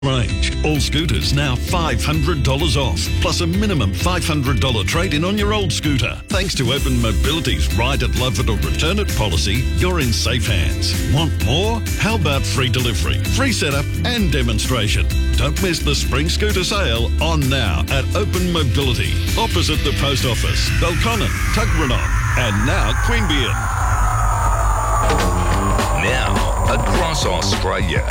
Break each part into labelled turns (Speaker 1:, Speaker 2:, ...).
Speaker 1: Range. All scooters now $500 off, plus a minimum $500 trade-in on your old scooter. Thanks to Open Mobility's Ride it, Love it or Return it policy, you're in safe hands. Want more? How about free delivery, free setup and demonstration? Don't miss the spring scooter sale on now at Open Mobility, opposite the post office, Belconnen, Tuggeranong and now Queanbeyan.
Speaker 2: Now across Australia.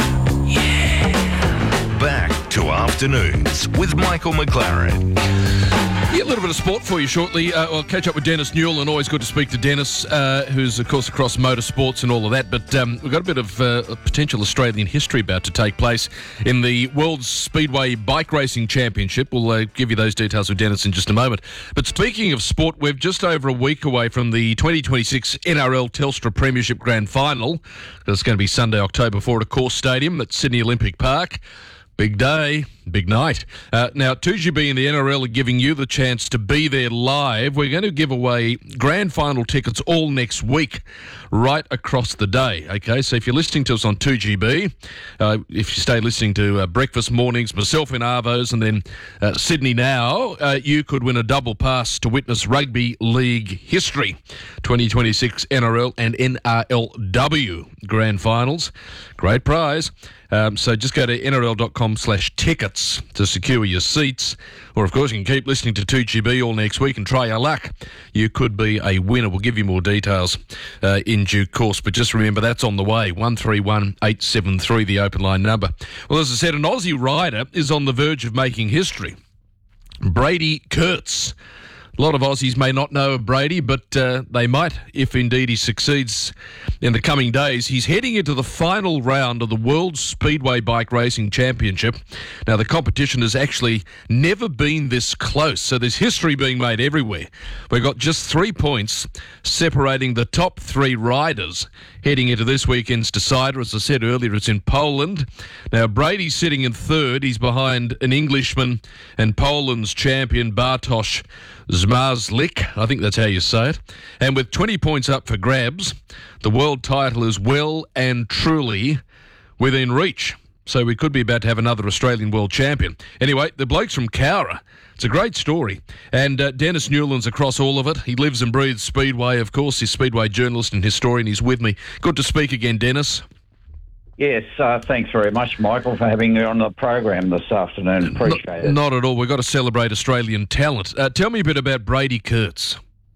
Speaker 2: Back to Afternoons with Michael McLaren.
Speaker 3: Yeah, a little bit of sport for you shortly. I'll catch up with Dennis Newell, and always good to speak to Dennis, who's, of course, across motorsports and all of that. But we've got a bit of potential Australian history about to take place in the World Speedway Bike Racing Championship. We'll give you those details with Dennis in just a moment. But speaking of sport, we're just over a week away from the 2026 NRL Telstra Premiership Grand Final. It's going to be Sunday, October 4 at Course Stadium at Sydney Olympic Park. Big day, big night. Now, 2GB and the NRL are giving you the chance to be there live. We're going to give away grand final tickets all next week, right across the day. Okay, so if you're listening to us on 2GB, if you stay listening to Breakfast Mornings, myself in Arvos, and then Sydney Now, you could win a double pass to witness Rugby League history, 2026 NRL and NRLW grand finals. Great prize. So just go to nrl.com/tickets to secure your seats. Or, of course, you can keep listening to 2GB all next week and try your luck. You could be a winner. We'll give you more details in due course. But just remember, that's on the way. 131873, the open line number. Well, as I said, an Aussie rider is on the verge of making history. Brady Kurtz. A lot of Aussies may not know of Brady, but they might if indeed he succeeds in the coming days. He's heading into the final round of the World Speedway Bike Racing Championship. Now, the competition has actually never been this close, so there's history being made everywhere. We've got just 3 points separating the top 3 riders heading into this weekend's decider. As I said earlier, it's in Poland. Now, Brady's sitting in third. He's behind an Englishman and Poland's champion, Bartosz Zmarzlik. I think that's how you say it. And with 20 points up for grabs, the world title is well and truly within reach. So we could be about to have another Australian world champion. Anyway, the bloke's from Cowra. It's a great story. And Dennis Newland's across all of it. He lives and breathes Speedway, of course. He's Speedway journalist and historian. He's with me. Good to speak again, Dennis.
Speaker 4: Yes, thanks very much, Michael, for having me on the program this afternoon. Appreciate it.
Speaker 3: Not at all. We've got to celebrate Australian talent. Tell me a bit about Brady Kurtz.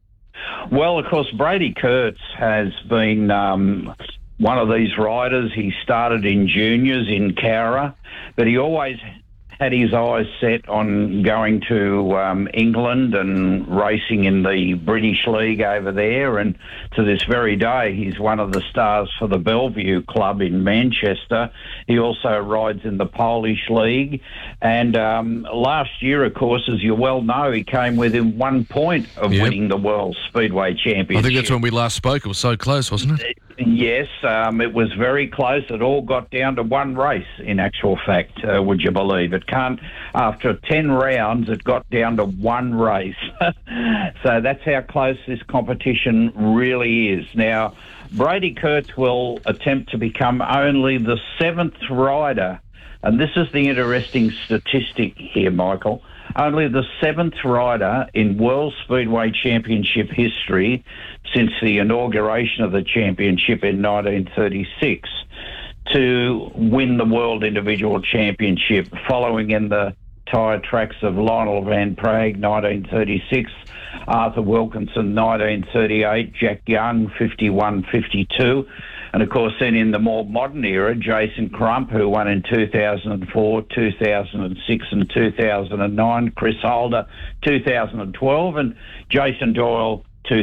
Speaker 4: Well, of course, Brady Kurtz has been one of these riders. He started in juniors in Cowra, but he always had his eyes set on going to England and racing in the British League over there. And to this very day, he's one of the stars for the Bellevue Club in Manchester. He also rides in the Polish League. And last year, of course, as you well know, he came within 1 point of winning the World Speedway Championship.
Speaker 3: I think that's when we last spoke. It was so close, wasn't it?
Speaker 4: Yes, it was very close. It all got down to one race, in actual fact, would you believe? After 10 rounds, it got down to one race. So that's how close this competition really is. Now, Brady Kurtz will attempt to become only the 7th rider, and this is the interesting statistic here, Michael, only the 7th rider in World Speedway Championship history since the inauguration of the championship in 1936 to win the World Individual Championship, following in the tyre tracks of Lionel Van Prague, 1936, Arthur Wilkinson, 1938, Jack Young, 51-52, and of course then in the more modern era, Jason Crump, who won in 2004, 2006 and 2009, Chris Holder, 2012, and Jason Doyle,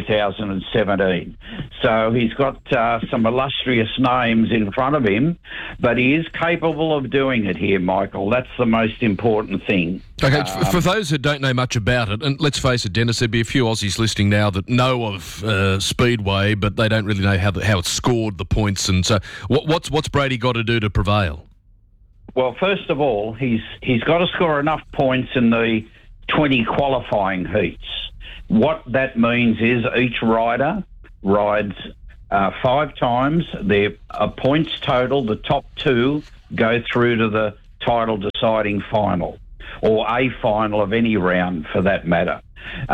Speaker 4: 2017. So he's got some illustrious names in front of him, but he is capable of doing it here, Michael. That's the most important thing.
Speaker 3: Okay, for those who don't know much about it, and let's face it, Dennis, there'd be a few Aussies listening now that know of Speedway, but they don't really know how it's scored, the points, and so what's Brady got to do to prevail?
Speaker 4: Well, first of all, he's got to score enough points in the 20 qualifying heats. What that means is each rider rides 5 times. Their points total, the top 2 go through to the title deciding final, or a final of any round for that matter.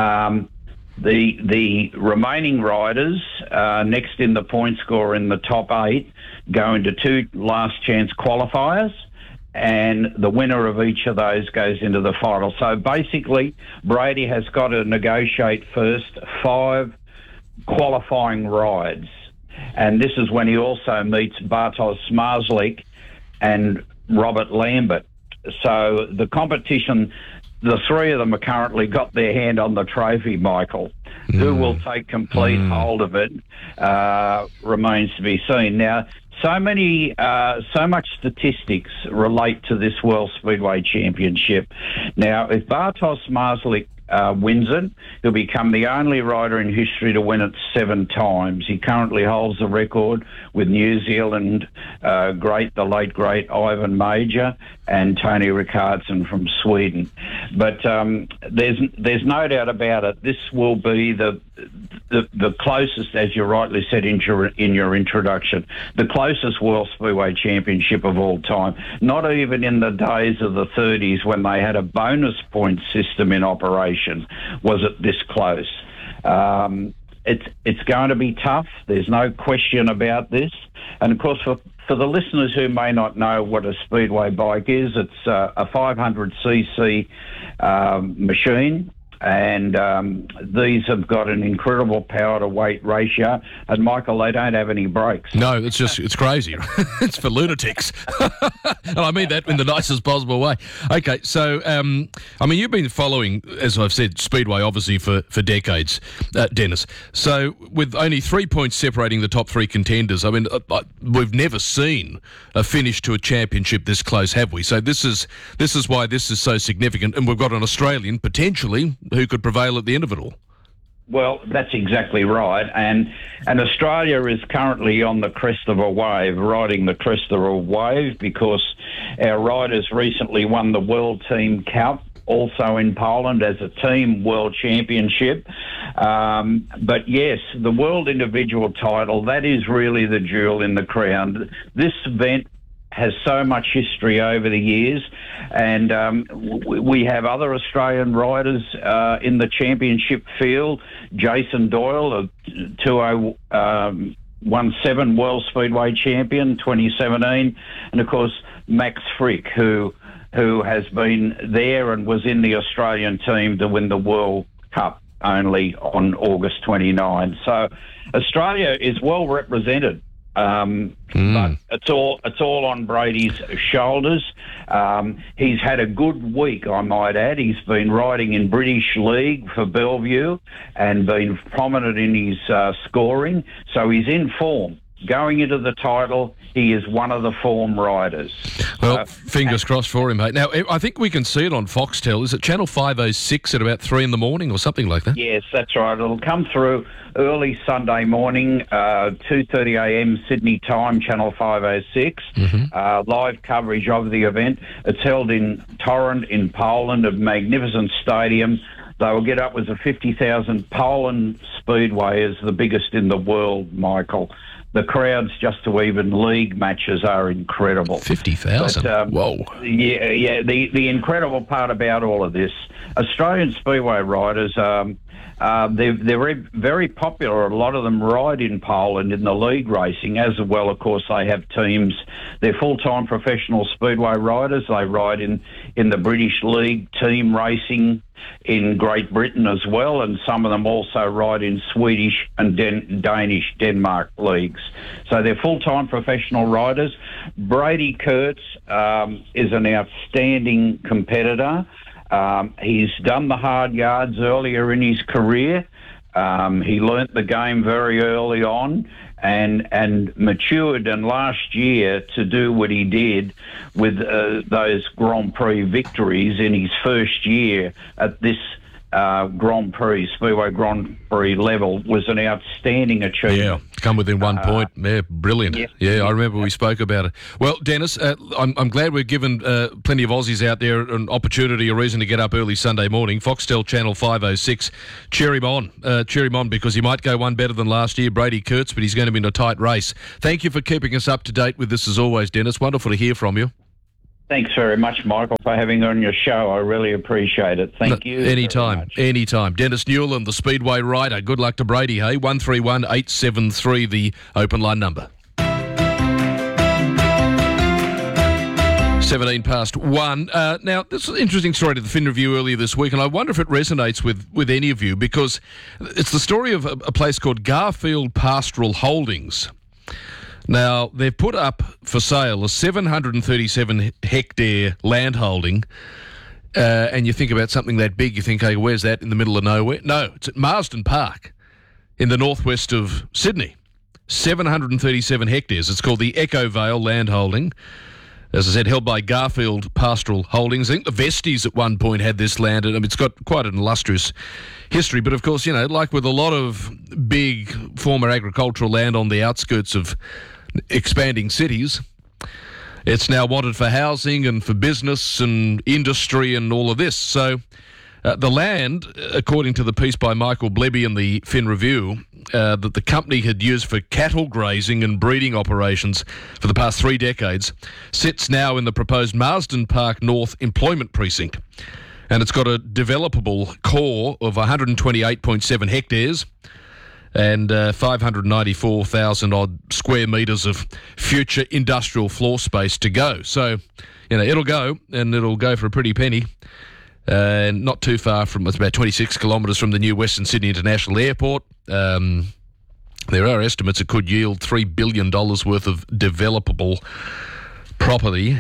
Speaker 4: The remaining riders next in the point score in the top 8 go into 2 last chance qualifiers, and the winner of each of those goes into the final. So basically, Brady has got to negotiate first 5 qualifying rides, and this is when he also meets Bartosz Zmarzlik and Robert Lambert. So the competition, the 3 of them are currently got their hand on the trophy, Michael. Who will take complete hold of it remains to be seen. Now, so much statistics relate to this World Speedway Championship. Now, if Bartosz Zmarzlik wins it, he'll become the only rider in history to win it 7 times. He currently holds the record with New Zealand the late great Ivan Major and Tony Rickardsson from Sweden. But there's no doubt about it. This will be the closest, as you rightly said in your introduction, the closest World Speedway Championship of all time. Not even in the days of the 30s, when they had a bonus point system in operation, was it this close. It's going to be tough. There's no question about this. And of course, for the listeners who may not know what a speedway bike is, it's a 500cc machine. And these have got an incredible power to weight ratio. And Michael, they don't have any brakes.
Speaker 3: No, it's crazy. It's for lunatics. And I mean that in the nicest possible way. Okay, so, you've been following, as I've said, Speedway obviously for decades, Dennis. So with only 3 points separating the top 3 contenders, we've never seen a finish to a championship this close, have we? So this is why this is so significant. And we've got an Australian, potentially, who could prevail at the end of it all.
Speaker 4: Well, that's exactly right. And Australia is currently on the crest of a wave, riding the crest of a wave, because our riders recently won the World Team Cup, also in Poland, as a team world championship. But yes, the world individual title, that is really the jewel in the crown. This event has so much history over the years, and we have other Australian riders in the championship field. Jason Doyle, a 2017 World Speedway champion, 2017, and of course Max Frick, who has been there and was in the Australian team to win the World Cup only on August 29. So Australia is well represented. But it's all on Brady's shoulders. He's had a good week, I might add. He's been riding in British League for Bellevue and been prominent in his scoring, so he's in form. Going into the title, he is one of the form riders.
Speaker 3: Well, fingers crossed for him, mate. Now, I think we can see it on Foxtel. Is it Channel 506 at about 3 in the morning or something like that?
Speaker 4: Yes, that's right. It'll come through early Sunday morning, 2:30am Sydney time, Channel 506. Live coverage of the event. It's held in Torrent in Poland, a magnificent stadium. They will get upwards of 50,000. Poland Speedway is the biggest in the world, Michael. The crowds just to even league matches are incredible.
Speaker 3: 50,000? Whoa.
Speaker 4: Yeah. The incredible part about all of this, Australian Speedway riders, they're very, very popular. A lot of them ride in Poland in the league racing. As well, of course, they have teams. They're full-time professional Speedway riders. They ride in the British League team racing in Great Britain as well, and some of them also ride in Swedish and Danish Denmark leagues. So they're full-time professional riders. Brady Kurtz is an outstanding competitor. He's done the hard yards earlier in his career. He learnt the game very early on and matured, and last year to do what he did with those Grand Prix victories in his first year at this Grand Prix, Speedway Grand Prix level, was an outstanding achievement.
Speaker 3: Yeah, come within 1 point. Yeah, brilliant.
Speaker 4: Yes.
Speaker 3: Yeah, I remember we spoke about it. Well, Dennis, I'm glad we've given plenty of Aussies out there an opportunity, a reason to get up early Sunday morning. Foxtel Channel 506. Cheer him on. Because he might go one better than last year, Brady Kurtz, but he's going to be in a tight race. Thank you for keeping us up to date with this as always, Dennis. Wonderful to hear from you.
Speaker 4: Thanks very much, Michael, for having me on your show. I really appreciate it. Thank you.
Speaker 3: Anytime. Dennis Newland, the Speedway rider. Good luck to Brady, hey? 131 873, the open line number. 17 past 1. Now, this was an interesting story to the Fin Review earlier this week, and I wonder if it resonates with any of you, because it's the story of a place called Garfield Pastoral Holdings. Now, they've put up for sale a 737 hectare land holding, and you think about something that big, you think, hey, where's that, in the middle of nowhere? No, it's at Marsden Park in the northwest of Sydney. 737 hectares. It's called the Echo Vale Land Holding. As I said, held by Garfield Pastoral Holdings. I think the Vesties at one point had this land, and it's got quite an illustrious history. But of course, you know, like with a lot of big former agricultural land on the outskirts of expanding cities, it's now wanted for housing and for business and industry and all of this. So the land, according to the piece by Michael Blebby in the Fin Review, that the company had used for cattle grazing and breeding operations for the past 3 decades, sits now in the proposed Marsden Park North Employment Precinct. And it's got a developable core of 128.7 hectares and 594,000 odd square metres of future industrial floor space to go. So, you know, it'll go, and it'll go for a pretty penny. Not too far from, it's about 26 kilometres from the new Western Sydney International Airport. There are estimates it could yield $3 billion worth of developable property.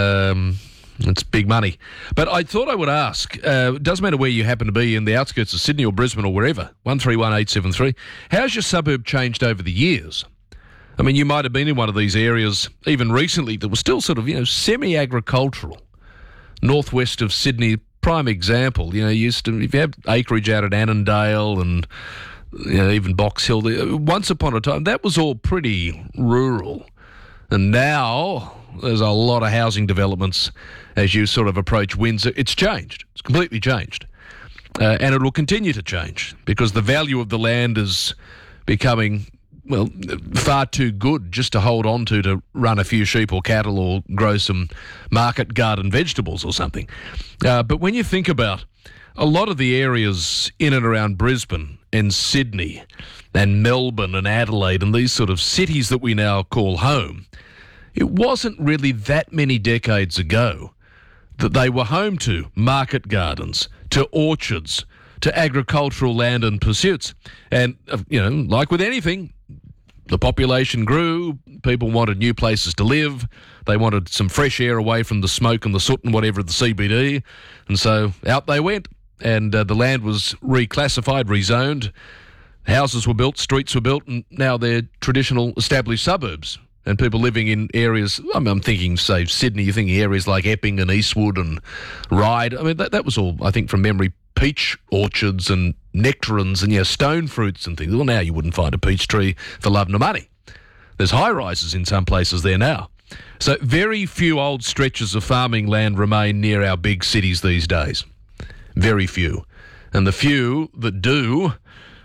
Speaker 3: It's big money. But I thought I would ask, it doesn't matter where you happen to be in the outskirts of Sydney or Brisbane or wherever, 131873, how's your suburb changed over the years? I mean, you might have been in one of these areas even recently that was still sort of, you know, semi-agricultural. Northwest of Sydney, prime example. You know, if you have acreage out at Annandale and, you know, even Box Hill, once upon a time, that was all pretty rural. And now there's a lot of housing developments as you sort of approach Windsor. It's changed. It's completely changed. And it will continue to change because the value of the land is becoming, well, far too good just to hold on to run a few sheep or cattle or grow some market garden vegetables or something. But when you think about a lot of the areas in and around Brisbane and Sydney and Melbourne and Adelaide and these sort of cities that we now call home, it wasn't really that many decades ago that they were home to market gardens, to orchards, to agricultural land and pursuits. And, you know, like with anything, the population grew, people wanted new places to live, they wanted some fresh air away from the smoke and the soot and whatever of the CBD, and so out they went, and the land was reclassified, rezoned, houses were built, streets were built, and now they're traditional established suburbs. And people living in areas, I'm thinking, say, Sydney, you're thinking areas like Epping and Eastwood and Ryde. I mean, that was all, I think, from memory, peach orchards and nectarines and, yeah, stone fruits and things. Well, now you wouldn't find a peach tree for love nor money. There's high-rises in some places there now. So very few old stretches of farming land remain near our big cities these days. Very few. And the few that do,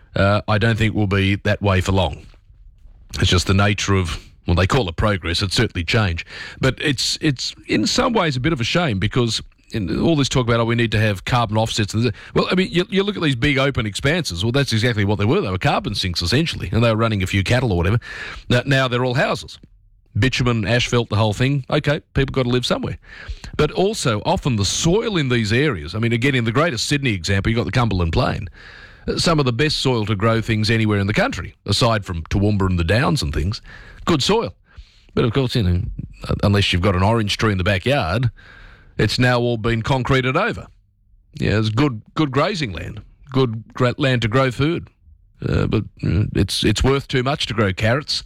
Speaker 3: I don't think will be that way for long. It's just the nature of, well, they call it progress. It's certainly change. But it's in some ways a bit of a shame because in all this talk about, we need to have carbon offsets. Well, I mean, you look at these big open expanses. Well, that's exactly what they were. They were carbon sinks, essentially, and they were running a few cattle or whatever. Now they're all houses. Bitumen, asphalt, the whole thing. Okay, people got to live somewhere. But also, often the soil in these areas, I mean, again, in the greatest Sydney example, you've got the Cumberland Plain. Some of the best soil to grow things anywhere in the country, aside from Toowoomba and the Downs and things. Good soil. But of course, you know, unless you've got an orange tree in the backyard, it's now all been concreted over. Yeah, it's good grazing land, good land to grow food. But it's worth too much to grow carrots.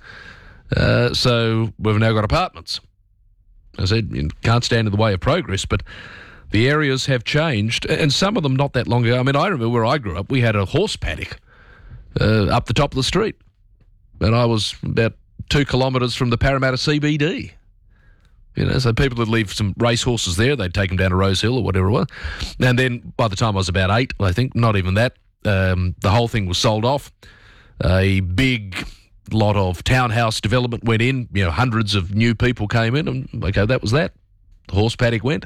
Speaker 3: So we've now got apartments. I said, you can't stand in the way of progress, but the areas have changed, and some of them not that long ago. I mean, I remember where I grew up, we had a horse paddock up the top of the street. And I was about 2 kilometres from the Parramatta CBD. You know, so people would leave some racehorses there. They'd take them down to Rose Hill or whatever it was. And then by the time I was about 8, I think, not even that, the whole thing was sold off. A big lot of townhouse development went in. You know, hundreds of new people came in, and okay, that was that. the horse paddock went.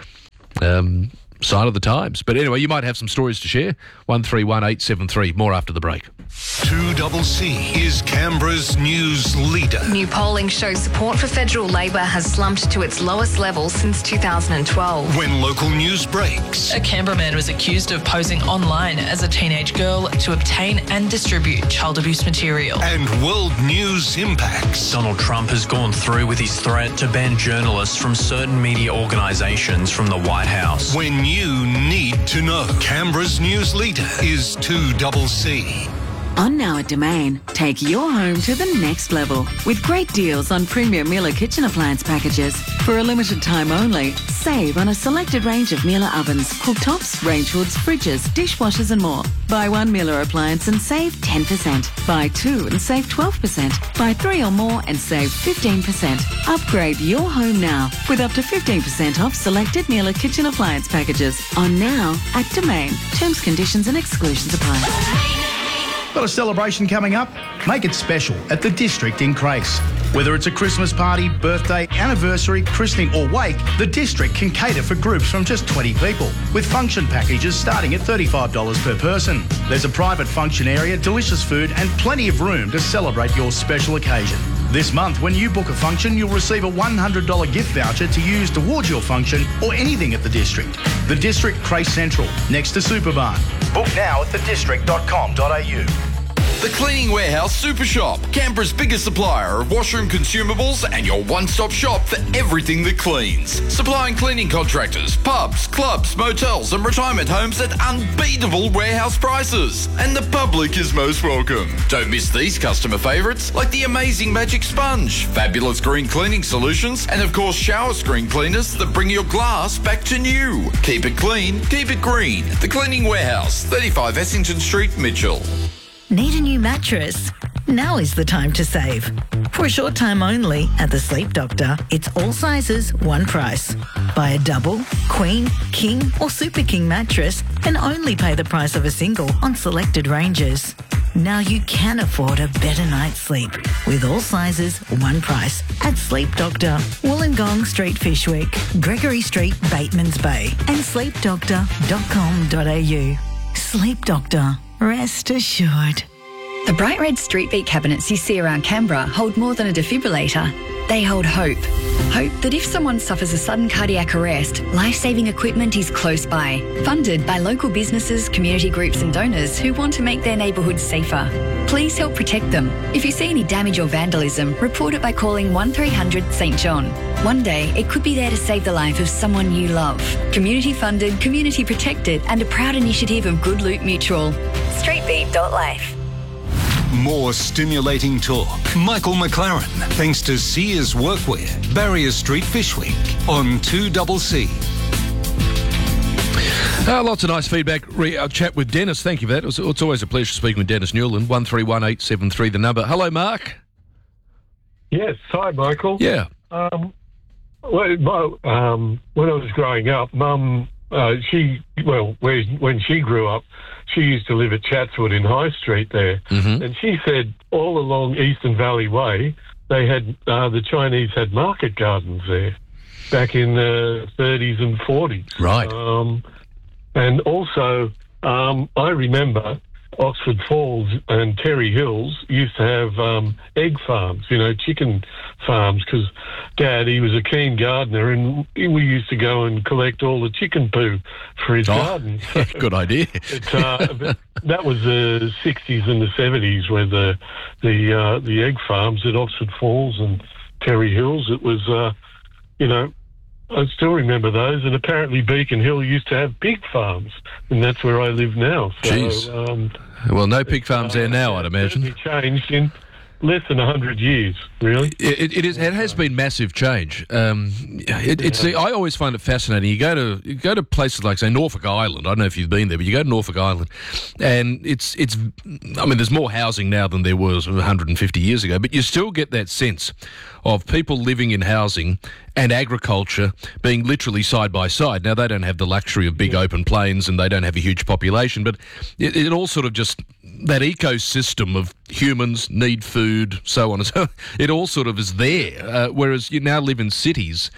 Speaker 3: Sign of the times. But anyway, you might have some stories to share. 131873. More after the break.
Speaker 2: 2CC is Canberra's news leader.
Speaker 5: New polling shows support for federal Labor has slumped to its lowest level since 2012.
Speaker 2: When local news breaks.
Speaker 6: A Canberra man was accused of posing online as a teenage girl to obtain and distribute child abuse material.
Speaker 2: And world news impacts.
Speaker 7: Donald Trump has gone through with his threat to ban journalists from certain media organisations from the White House.
Speaker 2: When you need to know. Canberra's news leader is 2CC.
Speaker 8: On Now at Domain, take your home to the next level with great deals on premium Miele kitchen appliance packages. For a limited time only, save on a selected range of Miele ovens, cooktops, range hoods, fridges, dishwashers and more. Buy one Miele appliance and save 10%. Buy two and save 12%. Buy three or more and save 15%. Upgrade your home now with up to 15% off selected Miele kitchen appliance packages. On Now at Domain. Terms, conditions and exclusions apply.
Speaker 9: Got a celebration coming up? Make it special at the District in Crace. Whether it's a Christmas party, birthday, anniversary, christening or wake, the District can cater for groups from just 20 people, with function packages starting at $35 per person. There's a private function area, delicious food and plenty of room to celebrate your special occasion. This month, when you book a function, you'll receive a $100 gift voucher to use towards your function or anything at the District. The District Crace Central, next to Superbarn. Book now at thedistrict.com.au.
Speaker 10: The Cleaning Warehouse Super Shop, Canberra's biggest supplier of washroom consumables and your one-stop shop for everything that cleans. Supplying cleaning contractors, pubs, clubs, motels and retirement homes at unbeatable warehouse prices. And the public is most welcome. Don't miss these customer favourites like the amazing Magic Sponge, fabulous green cleaning solutions and of course shower screen cleaners that bring your glass back to new. Keep it clean, keep it green. The Cleaning Warehouse, 35 Essington Street, Mitchell.
Speaker 11: Need a new mattress? Now is the time to save. For a short time only at the Sleep Doctor, it's all sizes, one price. Buy a double, queen, king or super king mattress and only pay the price of a single on selected ranges. Now you can afford a better night's sleep with all sizes, one price at Sleep Doctor, Wollongong Street, Fishwick, Gregory Street, Batemans Bay and sleepdoctor.com.au. Sleep Doctor. Rest assured.
Speaker 5: The bright red street beat cabinets you see around Canberra hold more than a defibrillator. They hold hope. Hope that if someone suffers a sudden cardiac arrest, life-saving equipment is close by. Funded by local businesses, community groups and donors who want to make their neighbourhoods safer. Please help protect them. If you see any damage or vandalism, report it by calling 1300 St John. One day, it could be there to save the life of someone you love. Community funded, community protected and a proud initiative of Good Loot Mutual. Streetbeat.life.
Speaker 2: More stimulating talk. Michael McLaren, thanks to Sears Workwear, Barrier Street, Fishwick, on 2CC.
Speaker 3: Lots of nice feedback. I'll chat with Dennis. Thank you for that. It's always a pleasure speaking with Dennis Newland. 131873, the number. Hello, Mark.
Speaker 12: Yes. Hi, Michael.
Speaker 3: Yeah.
Speaker 12: When I was growing up, Mum, when she grew up, she used to live at Chatswood in High Street there. Mm-hmm. And she said all along Eastern Valley Way, they had, the Chinese had market gardens there back in the 30s and 40s.
Speaker 3: Right.
Speaker 12: And also, I remember Oxford Falls and Terry Hills used to have egg farms, chicken farms, because Dad, he was a keen gardener, and we used to go and collect all the chicken poo for his garden.
Speaker 3: So, good idea.
Speaker 12: That was the 60s and the 70s, where the egg farms at Oxford Falls and Terry Hills, it was, I still remember those, and apparently Beacon Hill used to have pig farms, and that's where I live now. So,
Speaker 3: jeez. Well, no pig farms there now, I'd imagine.
Speaker 12: It's changed in less than 100 years, really.
Speaker 3: It has been massive change. I always find it fascinating. You go to places like, say, Norfolk Island. I don't know if you've been there, but you go to Norfolk Island, and there's more housing now than there was 150 years ago, but you still get that sense of people living in housing and agriculture being literally side by side. Now, they don't have the luxury of big open plains and they don't have a huge population, but it all sort of just, that ecosystem of humans need food, so on and so on, it all sort of is there. Whereas you now live in cities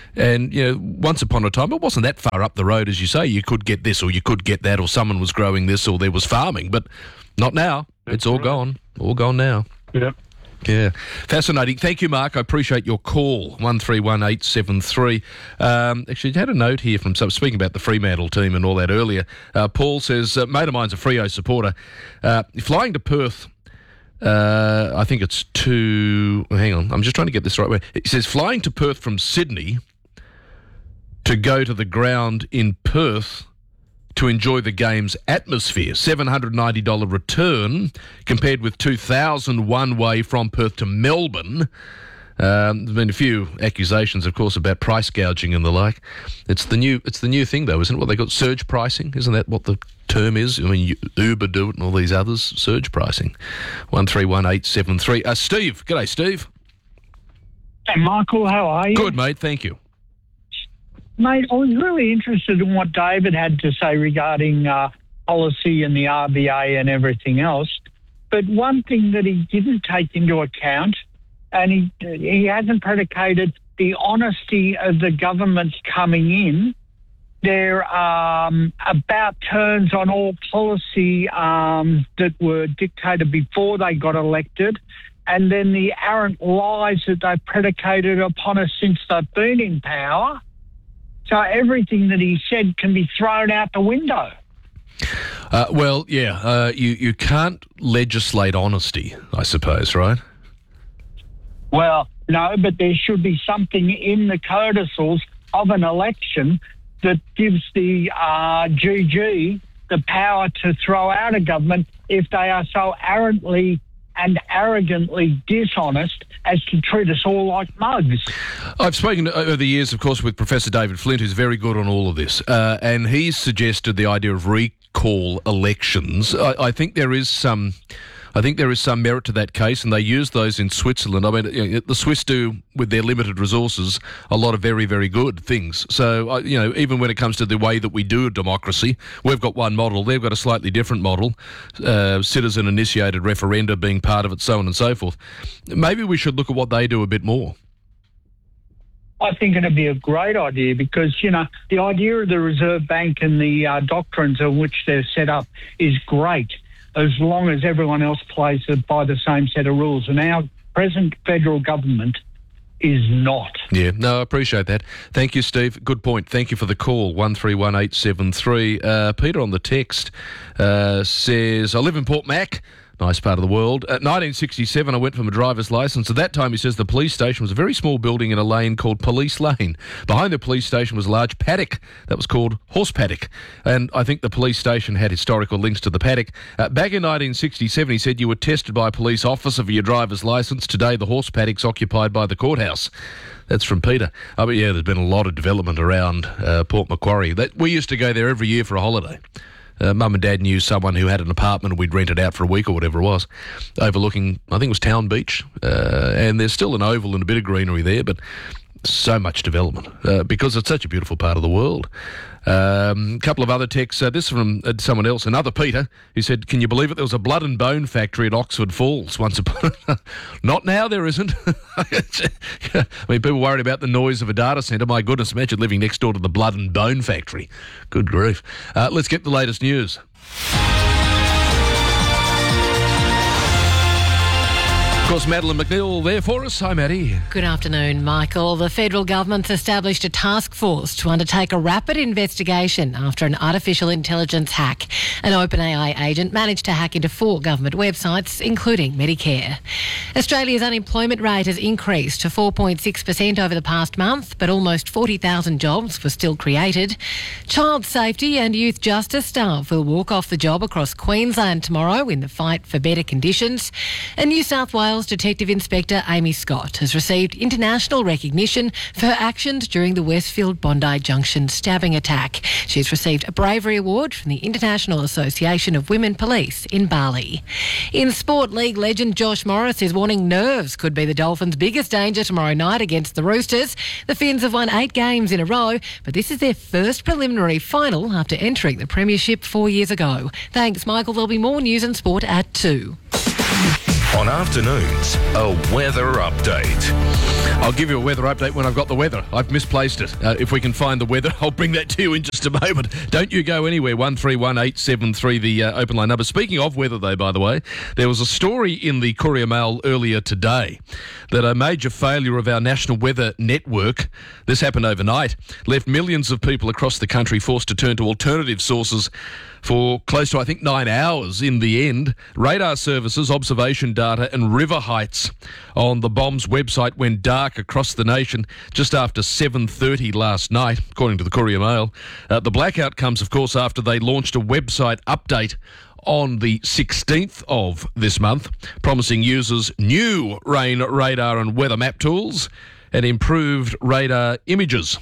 Speaker 3: And, once upon a time, it wasn't that far up the road, as you say. You could get this or you could get that, or someone was growing this or there was farming. But not now. It's all gone. All gone now.
Speaker 12: Yep.
Speaker 3: Yeah. Fascinating. Thank you, Mark. I appreciate your call. 131873. Actually, I had a note here from speaking about the Fremantle team and all that earlier. Paul says, mate of mine's a Freo supporter. Flying to Perth, I think it's hang on, I'm just trying to get this right way. He says, flying to Perth from Sydney to go to the ground in Perth to enjoy the game's atmosphere. $790 return compared with $2,000 one way from Perth to Melbourne. There's been a few accusations, of course, about price gouging and the like. It's the new thing, though, isn't it? What they got, surge pricing? Isn't that what the term is? I mean, Uber do it and all these others. Surge pricing. 131873. Steve. G'day, Steve.
Speaker 13: Hey, Michael. How are you?
Speaker 3: Good, mate. Thank you.
Speaker 13: Mate, I was really interested in what David had to say regarding policy and the RBA and everything else. But one thing that he didn't take into account, and he hasn't predicated the honesty of the governments coming in, their about turns on all policy that were dictated before they got elected, and then the arrant lies that they've predicated upon us since they've been in power. So everything that he said can be thrown out the window.
Speaker 3: You can't legislate honesty, I suppose, right?
Speaker 13: Well, no, but there should be something in the codicils of an election that gives the GG the power to throw out a government if they are so arrogantly and arrogantly dishonest as to treat us all like mugs.
Speaker 3: I've spoken over the years, of course, with Professor David Flint, who's very good on all of this, and he's suggested the idea of recall elections. I think there is some merit to that case, and they use those in Switzerland. I mean, the Swiss do, with their limited resources, a lot of very, very good things. So, even when it comes to the way that we do a democracy, we've got one model, they've got a slightly different model, citizen-initiated referenda being part of it, so on and so forth. Maybe we should look at what they do a bit more.
Speaker 13: I think it'd be a great idea because, the idea of the Reserve Bank and the doctrines on which they're set up is great, as long as everyone else plays by the same set of rules. And our present federal government is not.
Speaker 3: Yeah, no, I appreciate that. Thank you, Steve. Good point. Thank you for the call, 131873. Peter on the text says, I live in Port Mac. Nice part of the world. At 1967, I went for my driver's licence. At that time, he says, the police station was a very small building in a lane called Police Lane. Behind the police station was a large paddock that was called Horse Paddock. And I think the police station had historical links to the paddock. Back in 1967, he said, you were tested by a police officer for your driver's licence. Today, the horse paddock's occupied by the courthouse. That's from Peter. But there's been a lot of development around Port Macquarie. We used to go there every year for a holiday. Mum and Dad knew someone who had an apartment and we'd rent it out for a week or whatever it was, overlooking, I think it was Town Beach. And there's still an oval and a bit of greenery there, but so much development because it's such a beautiful part of the world. A couple of other texts. This is from someone else, another Peter, who said, can you believe it? There was a blood and bone factory at Oxford Falls once upon a... Not now, there isn't. I mean, people worried about the noise of a data centre. My goodness, imagine living next door to the blood and bone factory. Good grief. Let's get the latest news. Of course, Madeline McNeil there for us. Hi, Maddie.
Speaker 14: Good afternoon, Michael. The federal government's established a task force to undertake a rapid investigation after an artificial intelligence hack. An OpenAI agent managed to hack into 4 government websites, including Medicare. Australia's unemployment rate has increased to 4.6% over the past month, but almost 40,000 jobs were still created. Child safety and youth justice staff will walk off the job across Queensland tomorrow in the fight for better conditions. And New South Wales Detective Inspector Amy Scott has received international recognition for her actions during the Westfield Bondi Junction stabbing attack. She's received a bravery award from the International Association of Women Police in Bali. In sport, league legend Josh Morris is warning nerves could be the Dolphins' biggest danger tomorrow night against the Roosters. The Finns have won 8 games in a row, but this is their first preliminary final after entering the Premiership 4 years ago. Thanks, Michael. There'll be more news and sport at 2.
Speaker 15: On afternoons, a weather update.
Speaker 3: I'll give you a weather update when I've got the weather. I've misplaced it. If we can find the weather, I'll bring that to you in just a moment. Don't you go anywhere. 131873, the open line number. Speaking of weather, though, by the way, there was a story in the Courier Mail earlier today that a major failure of our national weather network, this happened overnight, left millions of people across the country forced to turn to alternative sources for close to, I think, 9 hours in the end. Radar services, observation data and river heights on the BOM's website went dark across the nation just after 7:30 last night, according to the Courier Mail. The blackout comes, of course, after they launched a website update on the 16th of this month, promising users new rain radar and weather map tools and improved radar images.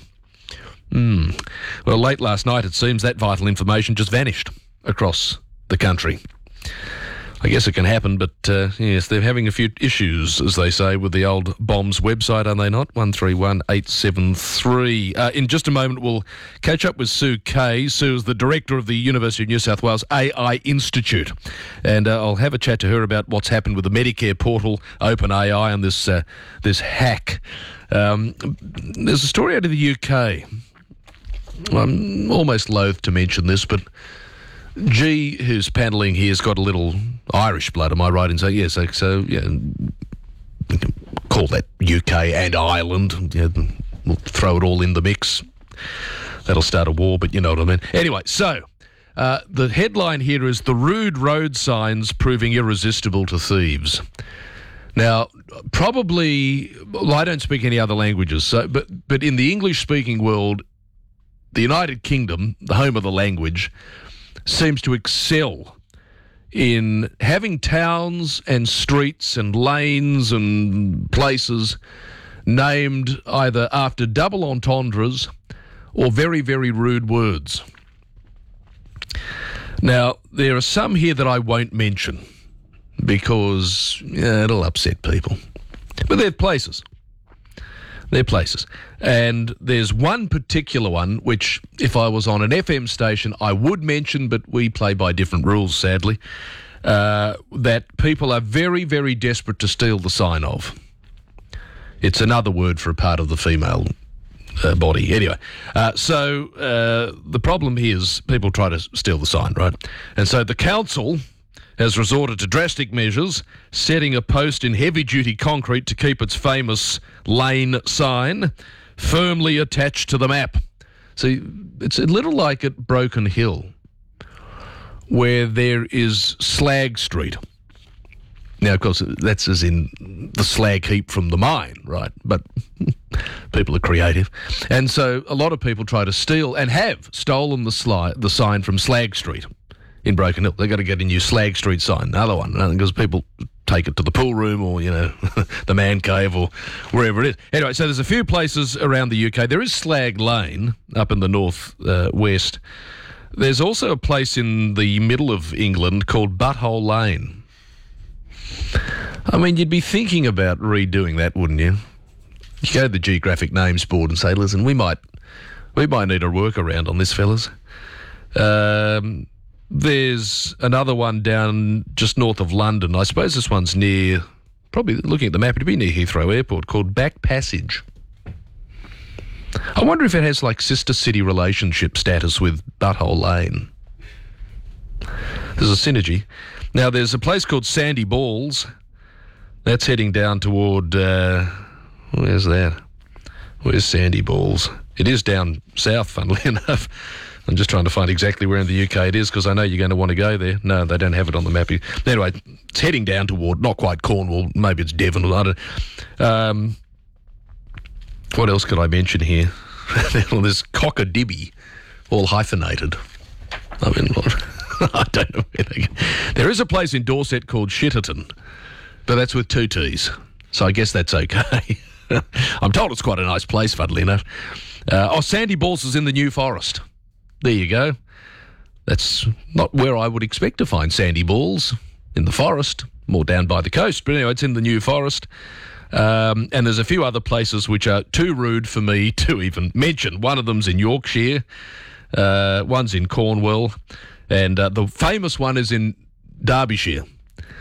Speaker 3: Well, late last night, it seems that vital information just vanished across the country. I guess it can happen, but yes, they're having a few issues, as they say, with the old BOM's website, are they not? 131873. In just a moment, we'll catch up with Sue Kay. Sue is the director of the University of New South Wales AI Institute, and I'll have a chat to her about what's happened with the Medicare portal, OpenAI, and this hack. There's a story out of the UK. I'm almost loath to mention this, but G, who's panelling here, has got a little Irish blood, am I right in saying? Yes, so yeah, we can call that UK and Ireland. Yeah, we'll throw it all in the mix. That'll start a war, but you know what I mean. Anyway, so the headline here is "The Rude Road Signs Proving Irresistible to Thieves." Now, probably, well, I don't speak any other languages, so but in the English-speaking world, the United Kingdom, the home of the language, seems to excel in having towns and streets and lanes and places named either after double entendres or very, very rude words. Now, there are some here that I won't mention because it'll upset people. But they're places. They're places. And there's one particular one which, if I was on an FM station, I would mention, but we play by different rules, sadly, that people are very, very desperate to steal the sign of. It's another word for a part of the female body. Anyway, so the problem here is people try to steal the sign, right? And so the council has resorted to drastic measures, setting a post in heavy-duty concrete to keep its famous lane sign firmly attached to the map. See, it's a little like at Broken Hill, where there is Slag Street. Now, of course, that's as in the slag heap from the mine, right? But people are creative. And so a lot of people try to steal, and have stolen the sign from Slag Street in Broken Hill. They've got to get a new Slag Street sign, another one, because people take it to the pool room or, the man cave or wherever it is. Anyway, so there's a few places around the UK. There is Slag Lane up in the north west. There's also a place in the middle of England called Butthole Lane. I mean, you'd be thinking about redoing that, wouldn't you? You go to the Geographic Names Board and say, listen, we might need a workaround on this, fellas. There's another one down just north of London. I suppose this one's near, probably looking at the map, it'd be near Heathrow Airport, called Back Passage. I wonder if it has like sister city relationship status with Butthole Lane. There's a synergy. Now, there's a place called Sandy Balls. That's heading down toward, where's that? Where's Sandy Balls? It is down south, funnily enough. I'm just trying to find exactly where in the UK it is, because I know you're going to want to go there. No, they don't have it on the map. Anyway, it's heading down toward, not quite Cornwall, maybe it's Devon. I don't. What else could I mention here? Well, there's Cockadibby, all hyphenated. I mean, I don't know where they go. There is a place in Dorset called Shitterton, but that's with 2 T's, so I guess that's okay. I'm told it's quite a nice place, funnily enough. Sandy Balls is in the New Forest. There you go. That's not where I would expect to find Sandy Balls, in the forest, more down by the coast. But anyway, it's in the New Forest. And there's a few other places which are too rude for me to even mention. One of them's in Yorkshire, one's in Cornwall, and the famous one is in Derbyshire.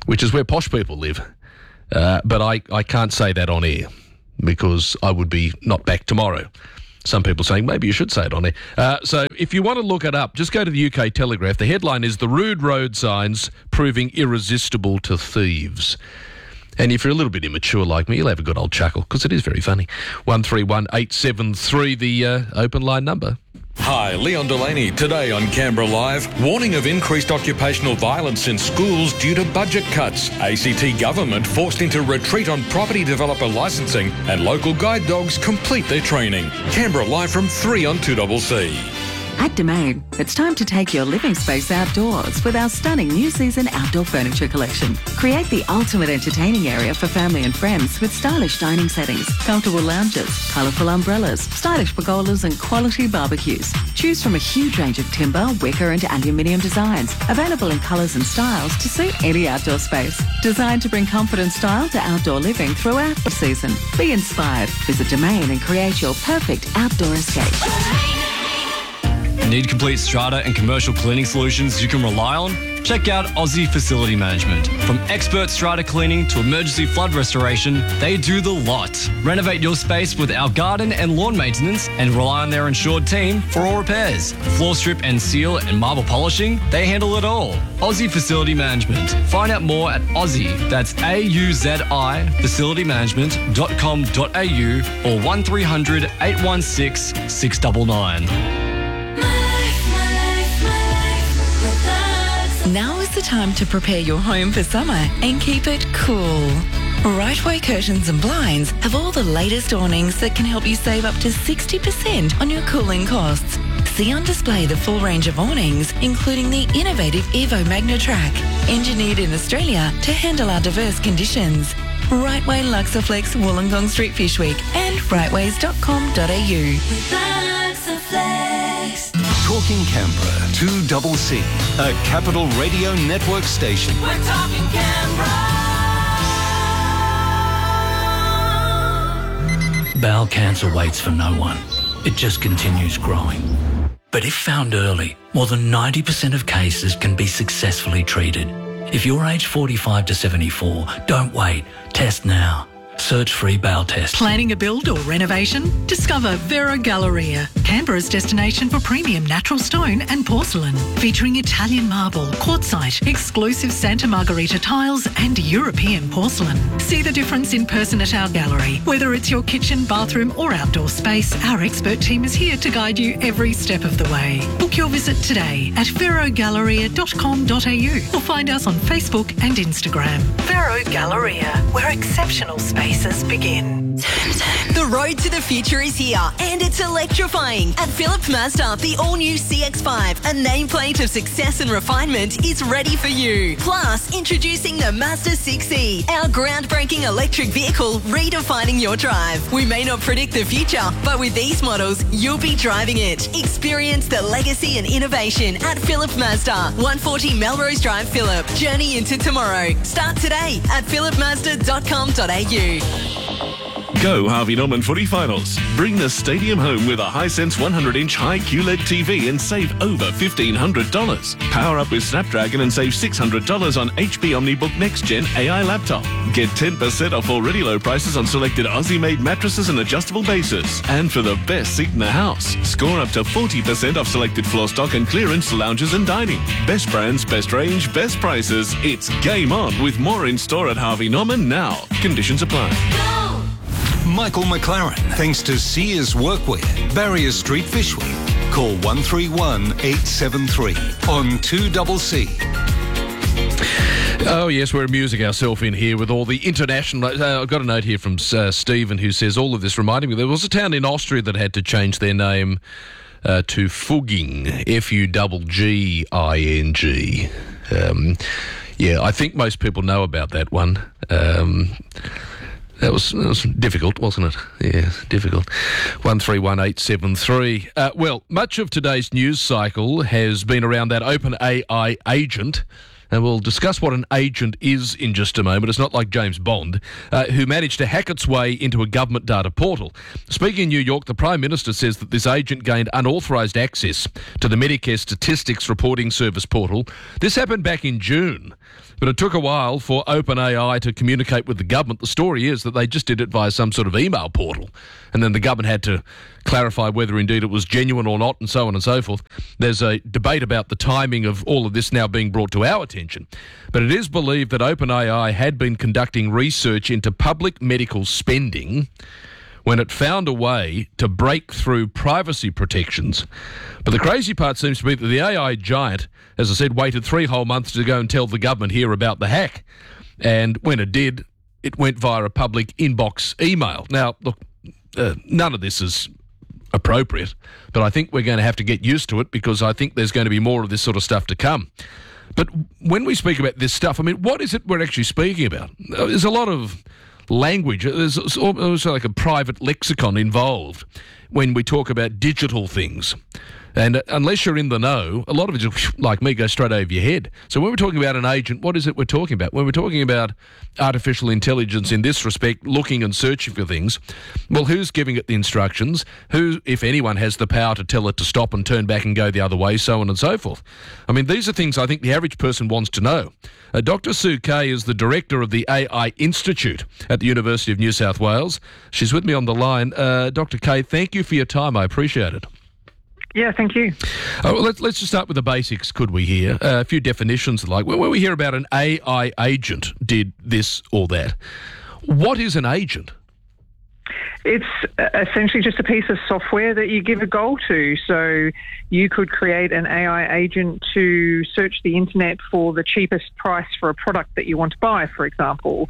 Speaker 3: which is where posh people live. But I can't say that on air because I would be not back tomorrow. Some people saying maybe you should say it on air. So if you want to look it up, just go to the UK Telegraph. The headline is "The Rude Road Signs Proving Irresistible to Thieves." And if you're a little bit immature like me, you'll have a good old chuckle because it is very funny. 131873, the open line number.
Speaker 15: Hi, Leon Delaney. Today on Canberra Live, warning of increased occupational violence in schools due to budget cuts. ACT government forced into retreat on property developer licensing, and local guide dogs complete their training. Canberra Live from 3 on 2CC.
Speaker 8: At Domain, it's time to take your living space outdoors with our stunning new season outdoor furniture collection. Create the ultimate entertaining area for family and friends with stylish dining settings, comfortable lounges, colourful umbrellas, stylish pergolas and quality barbecues. Choose from a huge range of timber, wicker and aluminium designs, available in colours and styles to suit any outdoor space. Designed to bring comfort and style to outdoor living throughout the season. Be inspired. Visit Domain and create your perfect outdoor escape.
Speaker 16: Need complete strata and commercial cleaning solutions you can rely on? Check out Aussie Facility Management. From expert strata cleaning to emergency flood restoration, they do the lot. Renovate your space with our garden and lawn maintenance and rely on their insured team for all repairs. Floor strip and seal and marble polishing, they handle it all. Aussie Facility Management. Find out more at Aussie, that's AUZI, facilitymanagement.com.au or 1300 816 699.
Speaker 17: Now is the time to prepare your home for summer and keep it cool. Rightway Curtains and Blinds have all the latest awnings that can help you save up to 60% on your cooling costs. See on display the full range of awnings, including the innovative Evo MagnaTrack, engineered in Australia to handle our diverse conditions. Rightway Luxaflex, Wollongong Street, Fishwick, and rightways.com.au.
Speaker 2: Luxaflex. Talking Canberra, 2CC, a Capital Radio Network station.
Speaker 18: We're talking Canberra.
Speaker 19: Bowel cancer waits for no one. It just continues growing. But if found early, more than 90% of cases can be successfully treated. If you're aged 45 to 74, don't wait. Test now. Search free bowel test.
Speaker 20: Planning a build or renovation? Discover Vero Galleria, Canberra's destination for premium natural stone and porcelain, featuring Italian marble, quartzite, exclusive Santa Margherita tiles and European porcelain. See the difference in person at our gallery. Whether it's your kitchen, bathroom or outdoor space, our expert team is here to guide you every step of the way. Book your visit today at verogalleria.com.au or find us on Facebook and Instagram. Vero Galleria, where exceptional spaces begin.
Speaker 21: The road to the future is here and it's electrifying. At Phillip Mazda, the all-new CX-5, a nameplate of success and refinement, is ready for you. Plus, introducing the Mazda 6e, our groundbreaking electric vehicle redefining your drive. We may not predict the future, but with these models, you'll be driving it. Experience the legacy and innovation at Phillip Mazda, 140 Melrose Drive, Phillip. Journey into tomorrow. Start today at phillipmazda.com.au.
Speaker 22: Go Harvey Norman Footy Finals. Bring the stadium home with a Hisense 100-inch high QLED TV and save over $1,500. Power up with Snapdragon and save $600 on HP OmniBook Next Gen AI laptop. Get 10% off already low prices on selected Aussie-made mattresses and adjustable bases. And for the best seat in the house, score up to 40% off selected floor stock and clearance lounges and dining. Best brands, best range, best prices. It's game on with more in store at Harvey Norman now. Conditions apply.
Speaker 2: Michael McLaren, thanks to Sears Workwear, Barrier Street, Fishwick. Call 131 873 on 2CC.
Speaker 3: Oh, yes, we're amusing ourselves in here with all the international... I've got a note here from Stephen who says all of this reminding me there was a town in Austria that had to change their name to Fugging, F-U-G-G-I-N-G. Yeah, I think most people know about that one. That was difficult, wasn't it? Yeah, difficult. 131873. Well, much of today's news cycle has been around that OpenAI agent and we'll discuss what an agent is in just a moment. It's not like James Bond, who managed to hack its way into a government data portal. Speaking in New York, the Prime Minister says that this agent gained unauthorised access to the Medicare Statistics Reporting Service portal. This happened back in June, but it took a while for OpenAI to communicate with the government. The story is that they just did it via some sort of email portal, and then the government had to clarify whether indeed it was genuine or not, and so on and so forth. There's a debate about the timing of all of this now being brought to our attention, but it is believed that OpenAI had been conducting research into public medical spending when it found a way to break through privacy protections. But the crazy part seems to be that the AI giant, as I said, waited 3 whole months to go and tell the government here about the hack. And when it did, it went via a public inbox email. Now, look, none of this is appropriate, but I think we're going to have to get used to it, because I think there's going to be more of this sort of stuff to come. But when we speak about this stuff, I mean, what is it we're actually speaking about? There's a lot of language. There's also like a private lexicon involved when we talk about digital things. And unless you're in the know, a lot of it, just, like me, goes straight over your head. So when we're talking about an agent, what is it we're talking about? When we're talking about artificial intelligence in this respect, looking and searching for things, well, who's giving it the instructions? Who, if anyone, has the power to tell it to stop and turn back and go the other way, so on and so forth? I mean, these are things I think the average person wants to know. Dr. Sue Kay is the director of the AI Institute at the University of New South Wales. She's with me on the line. Dr. Kay, thank you for your time. I appreciate it.
Speaker 1: Yeah, thank you.
Speaker 3: Well, let's just start with the basics, could we here? A few definitions, like when we hear about an AI agent did this or that. What is an agent?
Speaker 1: It's essentially just a piece of software that you give a goal to. So you could create an AI agent to search the internet for the cheapest price for a product that you want to buy, for example.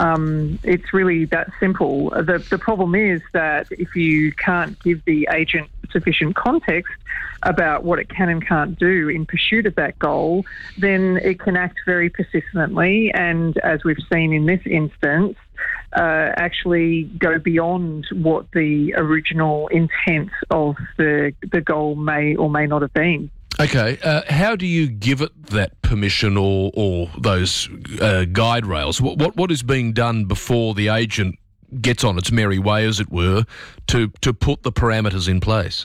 Speaker 1: It's really that simple. The problem is that if you can't give the agent sufficient context about what it can and can't do in pursuit of that goal, then it can act very persistently and, as we've seen in this instance, actually go beyond what the original intent of the goal may or may not have been.
Speaker 3: Okay, how do you give it that permission or those guide rails? What is being done before the agent gets on its merry way, as it were, to put the parameters in place?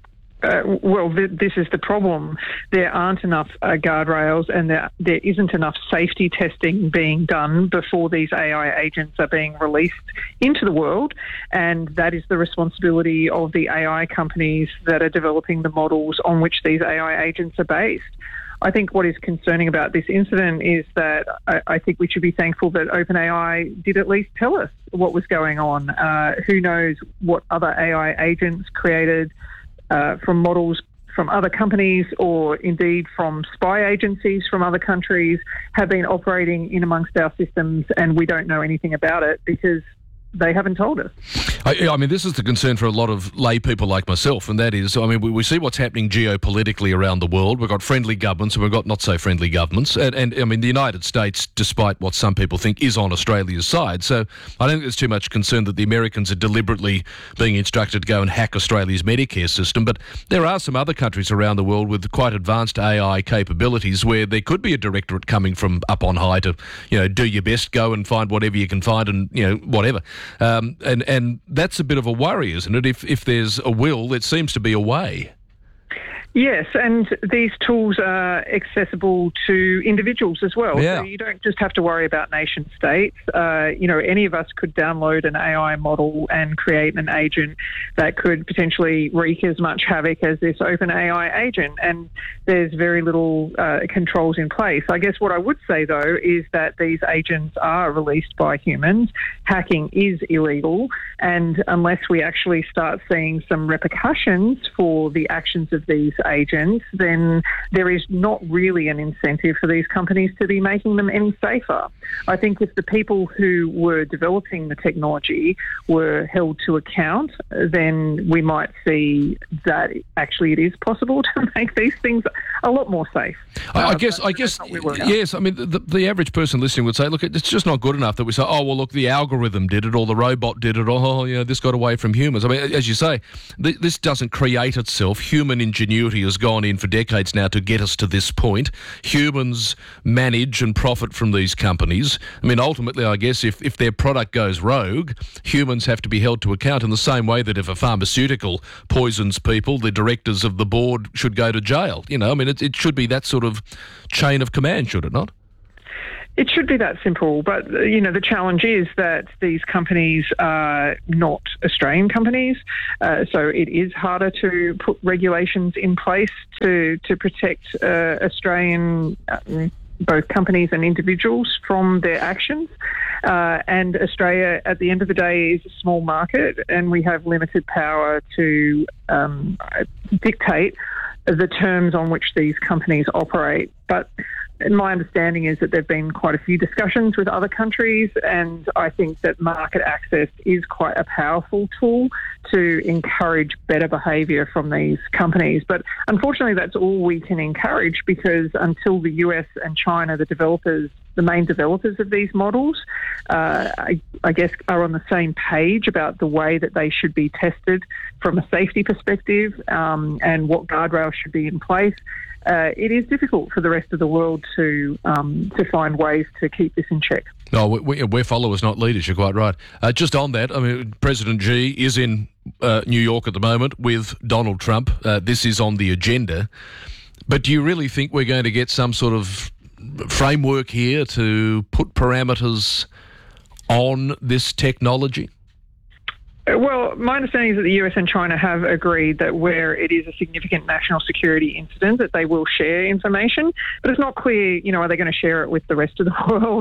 Speaker 1: This is the problem. There aren't enough guardrails, and there isn't enough safety testing being done before these AI agents are being released into the world, and that is the responsibility of the AI companies that are developing the models on which these AI agents are based. I think what is concerning about this incident is that I think we should be thankful that OpenAI did at least tell us what was going on. Who knows what other AI agents created from models from other companies, or indeed from spy agencies from other countries, have been operating in amongst our systems, and we don't know anything about it because they haven't told us.
Speaker 3: I mean, this is the concern for a lot of lay people like myself, and that is, I mean, we see what's happening geopolitically around the world. We've got friendly governments and we've got not so friendly governments. And I mean, the United States, despite what some people think, is on Australia's side. So I don't think there's too much concern that the Americans are deliberately being instructed to go and hack Australia's Medicare system. But there are some other countries around the world with quite advanced AI capabilities where there could be a directorate coming from up on high to, do your best, go and find whatever you can find and, whatever. And that's a bit of a worry, isn't it? If there's a will, there seems to be a way.
Speaker 1: Yes, and these tools are accessible to individuals as well.
Speaker 3: Yeah.
Speaker 1: So you don't just have to worry about nation states. Any of us could download an AI model and create an agent that could potentially wreak as much havoc as this OpenAI agent, and there's very little controls in place. I guess what I would say, though, is that these agents are released by humans. Hacking is illegal, and unless we actually start seeing some repercussions for the actions of these agents, then there is not really an incentive for these companies to be making them any safer. I think if the people who were developing the technology were held to account, then we might see that actually it is possible to make these things a lot more safe.
Speaker 3: I guess, yes. I mean, the average person listening would say, look, it's just not good enough that we say, oh, well, look, the algorithm did it or the robot did it, or, this got away from humans. I mean, as you say, this doesn't create itself. Human ingenuity has gone in for decades now to get us to this point. Humans manage and profit from these companies. I mean, ultimately, I guess, if their product goes rogue, humans have to be held to account in the same way that if a pharmaceutical poisons people, the directors of the board should go to jail. I mean, it should be that sort of chain of command, should it not?
Speaker 1: It should be that simple, but, the challenge is that these companies are not Australian companies, so it is harder to put regulations in place to protect Australian both companies and individuals from their actions. And Australia, at the end of the day, is a small market, and we have limited power to dictate the terms on which these companies operate. But my understanding is that there have been quite a few discussions with other countries, and I think that market access is quite a powerful tool to encourage better behaviour from these companies. But unfortunately, that's all we can encourage, because until the US and China, the main developers of these models, I guess, are on the same page about the way that they should be tested from a safety perspective and what guardrails should be in place, it is difficult for the rest of the world to find ways to keep this in check.
Speaker 3: No, we're followers, not leaders. You're quite right. Just on that, I mean, President Xi is in New York at the moment with Donald Trump. This is on the agenda. But do you really think we're going to get some sort of framework here to put parameters on this technology?
Speaker 1: Well, my understanding is that the US and China have agreed that where it is a significant national security incident, that they will share information, but it's not clear, are they going to share it with the rest of the world?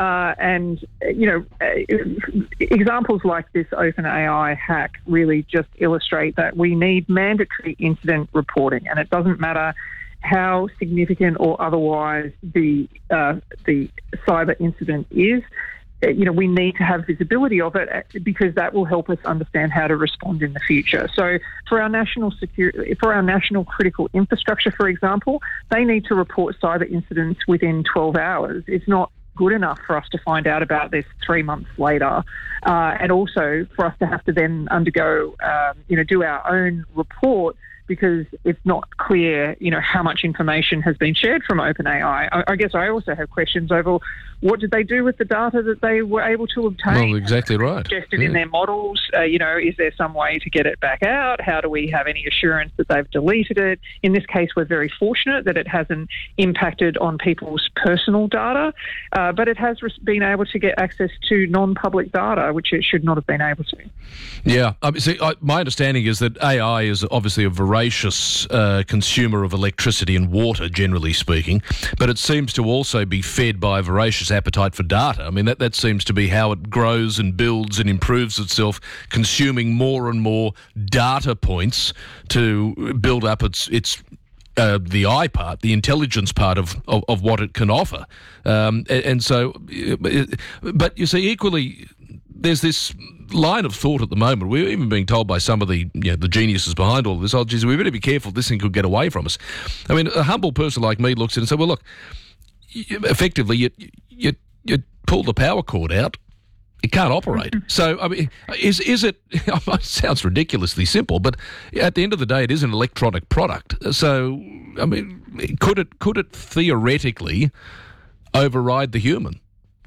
Speaker 1: Examples like this OpenAI hack really just illustrate that we need mandatory incident reporting, and it doesn't matter how significant or otherwise the cyber incident is. We need to have visibility of it, because that will help us understand how to respond in the future. So for our national security, for our national critical infrastructure, for example, they need to report cyber incidents within 12 hours. It's not good enough for us to find out about this 3 months later. And also for us to have to then undergo, do our own report, because it's not clear, how much information has been shared from OpenAI. I guess I also have questions over what did they do with the data that they were able to obtain?
Speaker 3: Well, exactly right.
Speaker 1: Suggested in their models, is there some way to get it back out? How do we have any assurance that they've deleted it? In this case, we're very fortunate that it hasn't impacted on people's personal data, but it has been able to get access to non-public data, which it should not have been able to.
Speaker 3: Yeah. My understanding is that AI is obviously a voracious consumer of electricity and water, generally speaking, but it seems to also be fed by a voracious appetite for data. I mean, that seems to be how it grows and builds and improves itself, consuming more and more data points to build up its the I part, the intelligence part of what it can offer. And so, but you see, equally, there's this line of thought at the moment. We're even being told by some of the the geniuses behind all of this, geez, we better be careful, this thing could get away from us. I mean, a humble person like me looks at it and says, well, look, effectively, you pull the power cord out, it can't operate. So, I mean, is it, it sounds ridiculously simple, but at the end of the day, it is an electronic product. So, I mean, could it theoretically override the human?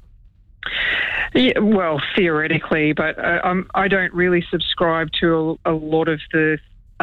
Speaker 1: Yeah, well, theoretically, but I don't really subscribe to a lot of the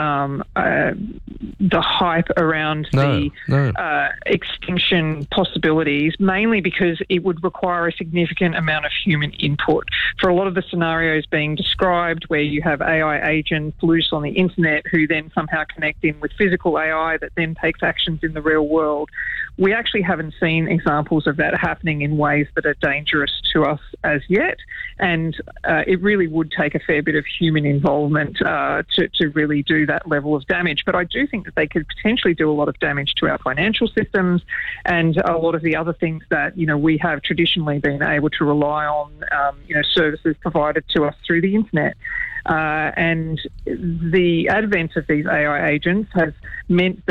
Speaker 1: hype around the extinction possibilities, mainly because it would require a significant amount of human input. For a lot of the scenarios being described, where you have AI agents loose on the internet who then somehow connect in with physical AI that then takes actions in the real world, we actually haven't seen examples of that happening in ways that are dangerous to us as yet. And it really would take a fair bit of human involvement to really do that level of damage. But I do think that they could potentially do a lot of damage to our financial systems and a lot of the other things that, we have traditionally been able to rely on, services provided to us through the internet. And the advent of these AI agents has meant that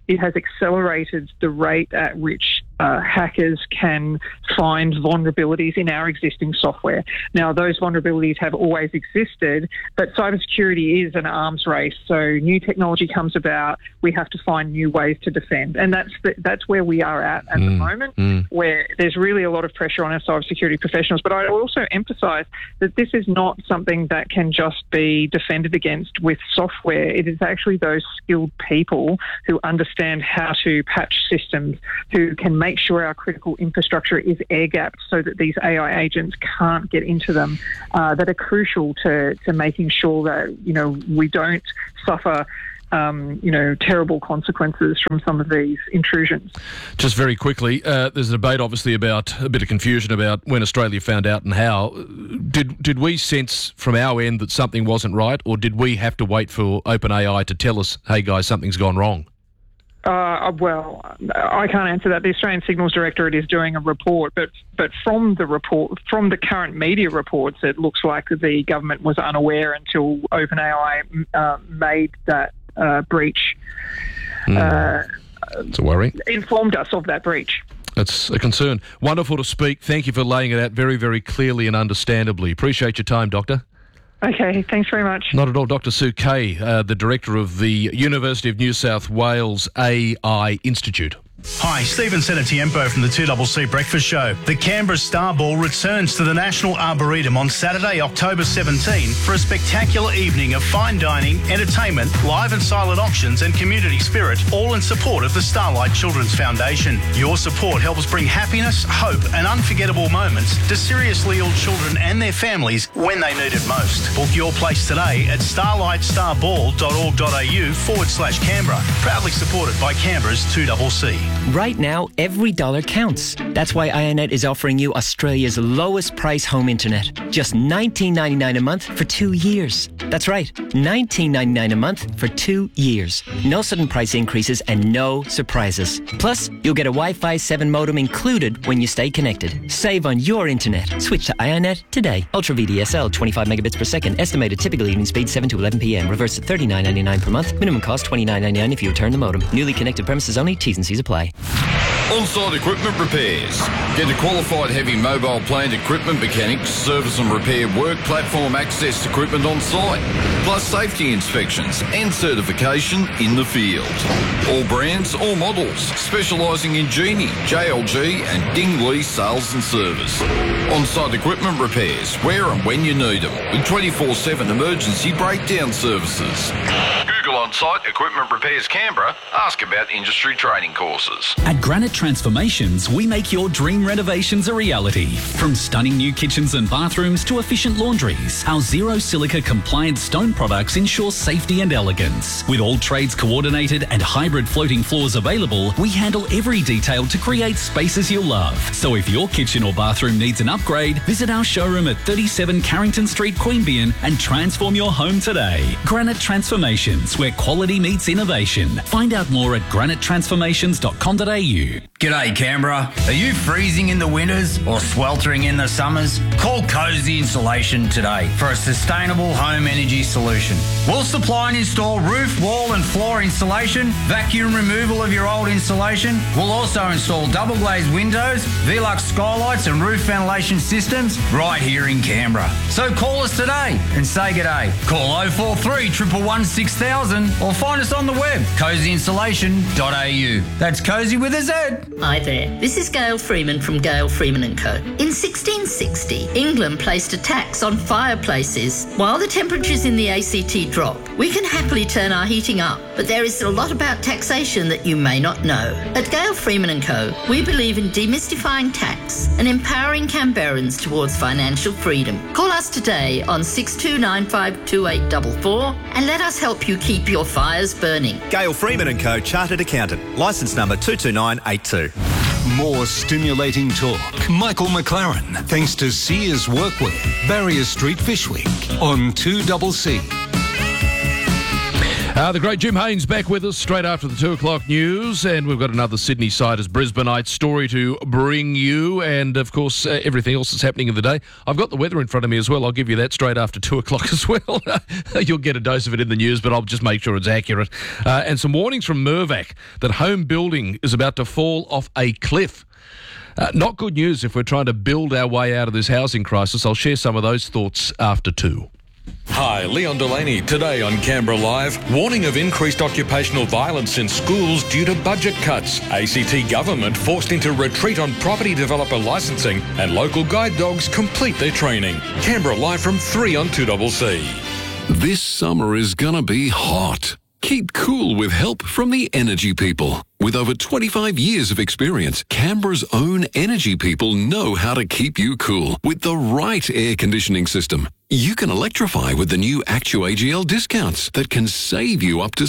Speaker 1: it has accelerated the rate at which hackers can find vulnerabilities in our existing software. Now, those vulnerabilities have always existed, but cybersecurity is an arms race. So new technology comes about, we have to find new ways to defend. And that's where we are at the moment, where there's really a lot of pressure on our cybersecurity professionals. But I also emphasise that this is not something that can just be defended against with software. It is actually those skilled people who understand how to patch systems, who can make sure our critical infrastructure is air-gapped so that these AI agents can't get into them, that are crucial to making sure that, we don't suffer terrible consequences from some of these intrusions.
Speaker 3: Just very quickly, there's a debate obviously about a bit of confusion about when Australia found out and how. Did we sense from our end that something wasn't right, or did we have to wait for OpenAI to tell us, hey guys, something's gone wrong?
Speaker 1: Well, I can't answer that. The Australian Signals Directorate is doing a report, but from the current media reports, it looks like the government was unaware until OpenAI made that breach.
Speaker 3: It's a worry.
Speaker 1: Informed us of that breach.
Speaker 3: That's a concern. Wonderful to speak. Thank you for laying it out very, very clearly and understandably. Appreciate your time, Doctor.
Speaker 1: Okay, thanks very much.
Speaker 3: Not at all. Dr. Sue Kay, the Director of the University of New South Wales AI Institute.
Speaker 9: Hi, Stephen Senatiempo from the 2CC Breakfast Show. The Canberra Star Ball returns to the National Arboretum on Saturday, October 17 for a spectacular evening of fine dining, entertainment, live and silent auctions and community spirit, all in support of the Starlight Children's Foundation. Your support helps bring happiness, hope and unforgettable moments to seriously ill children and their families when they need it most. Book your place today at starlightstarBall.org.au/Canberra. Proudly supported by Canberra's 2CC.
Speaker 4: Right now, every dollar counts. That's why IONET is offering you Australia's lowest price home internet. Just $19.99 a month for 2 years. That's right, $19.99 a month for 2 years. No sudden price increases and no surprises. Plus, you'll get a Wi-Fi 7 modem included when you stay connected. Save on your internet. Switch to IONET today. Ultra VDSL, 25 megabits per second. Estimated typical evening speed 7 to 11 p.m. Reverse at $39.99 per month. Minimum cost $29.99 if you return the modem. Newly connected premises only. T's and C's apply.
Speaker 10: On-site equipment repairs. Get a qualified heavy mobile plant equipment mechanics, service and repair work platform access equipment on site, plus safety inspections and certification in the field. All brands, all models, specialising in Genie, JLG and Dingley sales and service. On-site equipment repairs, where and when you need them, with 24/7 emergency breakdown services. Google On-Site Equipment Repairs Canberra. Ask about industry training courses.
Speaker 6: At Granite Transformations, we make your dream renovations a reality. From stunning new kitchens and bathrooms to efficient laundries, our zero silica compliant stone products ensure safety and elegance. With all trades coordinated and hybrid floating floors available, we handle every detail to create spaces you'll love. So if your kitchen or bathroom needs an upgrade, visit our showroom at 37 Carrington Street, Queanbeyan and transform your home today. Granite Transformations, where quality meets innovation. Find out more at granitetransformations.com.au.
Speaker 23: G'day Canberra. Are you freezing in the winters or sweltering in the summers? Call Cozy Insulation today for a sustainable home energy solution. We'll supply and install roof, wall and floor insulation, vacuum removal of your old insulation. We'll also install double glazed windows, Velux skylights and roof ventilation systems right here in Canberra. So call us today and say g'day. Call 043 111 6000 or find us on the web, cozyinsulation.au. That's Cozy with a Z.
Speaker 24: Hi there, this is Gail Freeman from Gail Freeman & Co. In 1660, England placed a tax on fireplaces. While the temperatures in the ACT drop, we can happily turn our heating up, but there is a lot about taxation that you may not know. At Gail Freeman & Co, we believe in demystifying tax and empowering Canberrans towards financial freedom. Call us today on 62952844 and let us help you keep your fires burning.
Speaker 25: Gail Freeman & Co, Chartered Accountant, licence number 22982.
Speaker 2: More stimulating talk. Michael McLaren, thanks to Sears Workwear, Barrier Street, Fishwick, on 2CC.
Speaker 3: The great Jim Haynes back with us straight after the 2 o'clock news, and we've got another Sydney Siders Brisbaneite story to bring you, and of course everything else that's happening in the day. I've got the weather in front of me as well. I'll give you that straight after 2 o'clock as well. You'll get a dose of it in the news, but I'll just make sure it's accurate. And some warnings from Mirvac that home building is about to fall off a cliff. Not good news if we're trying to build our way out of this housing crisis. I'll share some of those thoughts after 2.
Speaker 15: Hi, Leon Delaney. Today on Canberra Live, warning of increased occupational violence in schools due to budget cuts. ACT government forced into retreat on property developer licensing, and local guide dogs complete their training. Canberra Live from 3 on 2CC.
Speaker 5: This summer is gonna be hot. Keep cool with help from the Energy People. With over 25 years of experience, Canberra's own Energy People know how to keep you cool with the right air conditioning system. You can electrify with the new ActuAGL discounts that can save you up to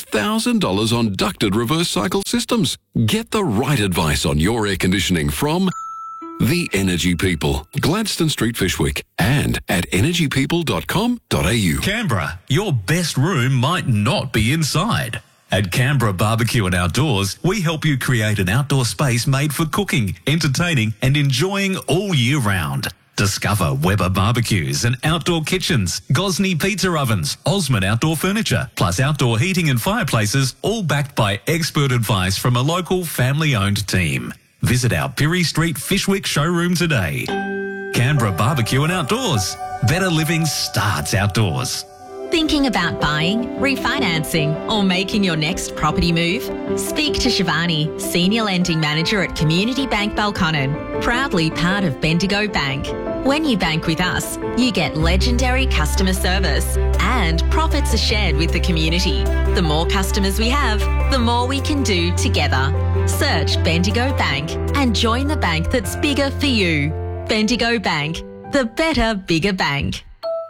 Speaker 5: $6,000 on ducted reverse cycle systems. Get the right advice on your air conditioning from the Energy People, Gladstone Street, Fishwick, and at energypeople.com.au.
Speaker 7: Canberra, your best room might not be inside. At Canberra Barbecue and Outdoors, we help you create an outdoor space made for cooking, entertaining, and enjoying all year round. Discover Weber barbecues and outdoor kitchens, Gosney pizza ovens, Osmond outdoor furniture, plus outdoor heating and fireplaces, all backed by expert advice from a local family-owned team. Visit our Pirie Street Fishwick showroom today. Canberra Barbecue and Outdoors. Better living starts outdoors.
Speaker 11: Thinking about buying, refinancing, or making your next property move? Speak to Shivani, Senior Lending Manager at Community Bank Balconnen, proudly part of Bendigo Bank. When you bank with us, you get legendary customer service and profits are shared with the community. The more customers we have, the more we can do together. Search Bendigo Bank and join the bank that's bigger for you. Bendigo Bank, the better, bigger bank.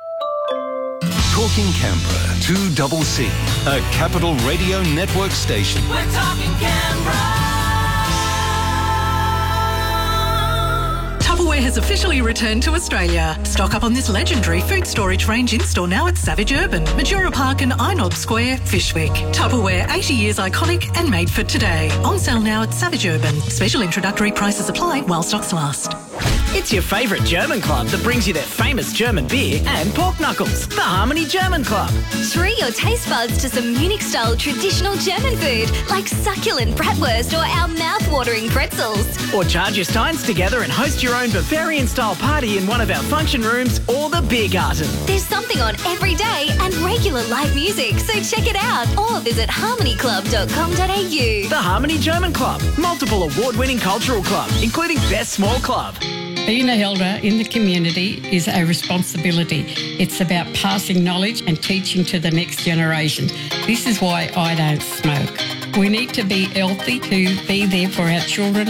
Speaker 2: Talking Canberra, 2CC, a Capital Radio Network station.
Speaker 18: We're talking Canberra.
Speaker 20: Tupperware has officially returned to Australia. Stock up on this legendary food storage range in-store now at Savage Urban, Majura Park and Inob Square, Fishwick. Tupperware, 80 years iconic and made for today. On sale now at Savage Urban. Special introductory prices apply while stocks last.
Speaker 12: It's your favourite German club that brings you their famous German beer and pork knuckles. The Harmony German Club.
Speaker 13: Treat your taste buds to some Munich-style traditional German food like succulent bratwurst or our mouth-watering pretzels.
Speaker 12: Or charge your steins together and host your own Bavarian-style party in one of our function rooms or the beer garden.
Speaker 13: There's something on every day and regular live music, so check it out or visit harmonyclub.com.au.
Speaker 12: The Harmony German Club. Multiple award-winning cultural club, including Best Small Club.
Speaker 26: Being an elder in the community is a responsibility. It's about passing knowledge and teaching to the next generation. This is why I don't smoke. We need to be healthy to be there for our children